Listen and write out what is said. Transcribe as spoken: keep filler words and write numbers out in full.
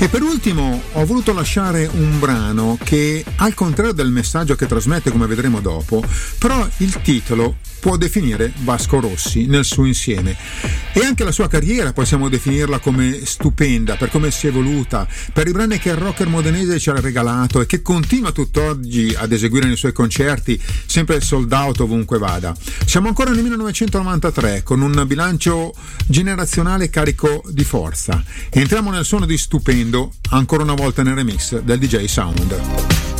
E per ultimo ho voluto lasciare un brano che, al contrario del messaggio che trasmette, come vedremo dopo, però il titolo può definire Vasco Rossi nel suo insieme, e anche la sua carriera possiamo definirla come stupenda per come si è evoluta, per i brani che il rocker modenese ci ha regalato e che continua tutt'oggi ad eseguire nei suoi concerti, sempre sold out ovunque vada. Siamo ancora nel millenovecentonovantatré con un bilancio generazionale carico di forza. Entriamo nel suono di Stupendo, ancora una volta nel remix del D J Sound.